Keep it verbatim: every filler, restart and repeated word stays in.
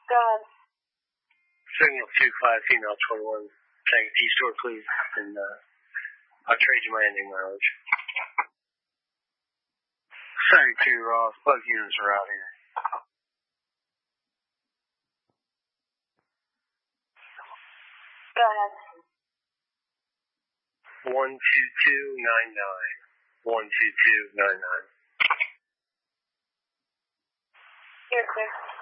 Go ahead. Signal two five, female twenty-one. Take D-store, please, and uh, I'll trade you my ending mileage. seventy-two, Ross. Both units are out here. Go ahead. one two two nine nine. one two two nine nine. You're clear.